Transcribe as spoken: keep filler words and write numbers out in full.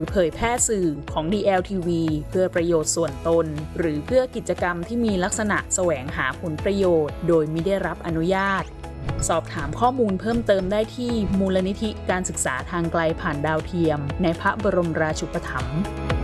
เผยแพร่สื่อของ ดี แอล ที วี เพื่อประโยชน์ส่วนตนหรือเพื่อกิจกรรมที่มีลักษณะแสวงหาผลประโยชน์โดยมิได้รับอนุญาตสอบถามข้อมูลเพิ่มเติมได้ที่มูลนิธิการศึกษาทางไกลผ่านดาวเทียมในพระบรมราชูปถัมภ์